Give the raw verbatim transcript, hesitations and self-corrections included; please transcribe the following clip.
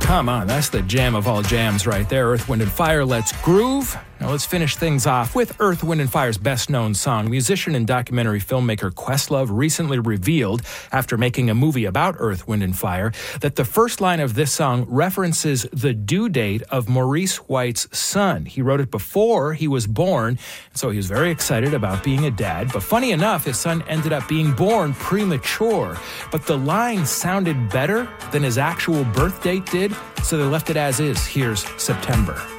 Come on, that's the jam of all jams right there. Earth, Wind and Fire, Let's Groove. Now let's finish things off with Earth, Wind and Fire's best-known song. Musician and documentary filmmaker Questlove recently revealed, after making a movie about Earth, Wind and Fire, that the first line of this song references the due date of Maurice White's son. He wrote it before he was born, so he was very excited about being a dad. But funny enough, his son ended up being born premature. But the line sounded better than his actual birth date did, so they left it as is. Here's September.